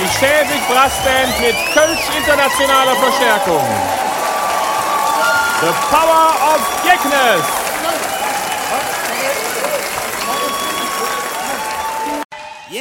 die Schäbig Brassband mit Kölsch internationaler Verstärkung. The Power of Geknes.